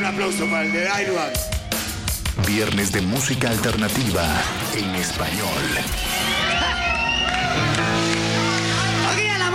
aplauso para el de Airbag. Viernes de música alternativa en español.